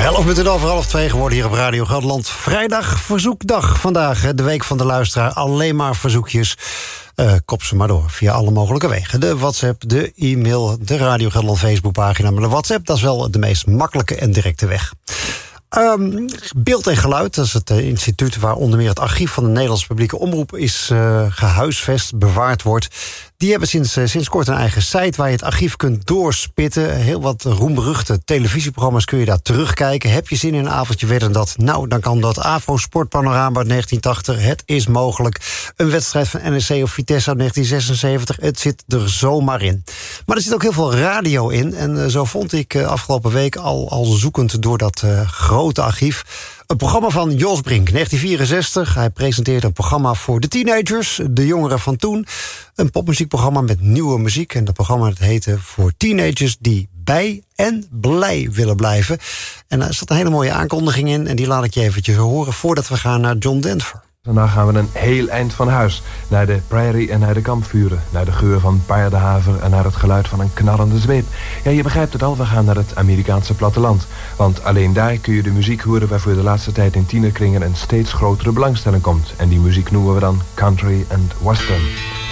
2 geworden hier op Radio Gelderland. Vrijdag verzoekdag vandaag. De week van de luisteraar. Alleen maar verzoekjes. Kop ze maar door via alle mogelijke wegen. De WhatsApp, de e-mail, de Radio Gelderland Facebookpagina. Maar de WhatsApp, dat is wel de meest makkelijke en directe weg. Beeld en Geluid, dat is het instituut waar onder meer het archief van de Nederlandse publieke omroep is gehuisvest, bewaard wordt. Die hebben sinds kort een eigen site waar je het archief kunt doorspitten. Heel wat roemberuchte televisieprogramma's kun je daar terugkijken. Heb je zin in een avondje wedden dat? Nou, dan kan dat. AVRO Sportpanorama uit 1980, het is mogelijk. Een wedstrijd van NEC of Vitesse uit 1976, het zit er zomaar in. Maar er zit ook heel veel radio in. En zo vond ik afgelopen week al zoekend door dat grote archief een programma van Jos Brink, 1964. Hij presenteerde een programma voor de teenagers, de jongeren van toen. Een popmuziekprogramma met nieuwe muziek. En dat programma heette Voor Teenagers die bij en blij willen blijven. En daar zat een hele mooie aankondiging in. En die laat ik je eventjes horen voordat we gaan naar John Denver. Daarna gaan we een heel eind van huis. Naar de prairie en naar de kampvuren. Naar de geur van paardenhaver en naar het geluid van een knarrende zweep. Ja, je begrijpt het al, we gaan naar het Amerikaanse platteland. Want alleen daar kun je de muziek horen waarvoor de laatste tijd in tienerkringen een steeds grotere belangstelling komt. En die muziek noemen we dan country en western.